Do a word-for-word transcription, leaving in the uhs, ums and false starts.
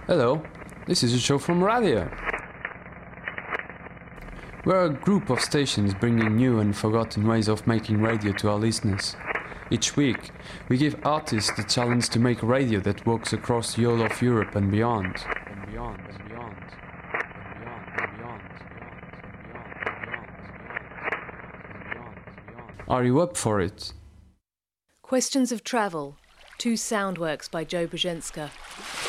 Hello, this is a show from Radio. We're a group of stations bringing new and forgotten ways of making radio to our listeners. Each week, we give artists the challenge to make radio that walks across the whole of Europe and beyond. And beyond, and beyond, and beyond, and beyond, and beyond, and beyond. Are you up for it? Questions of Travel, two sound works by Joe Brzezinska.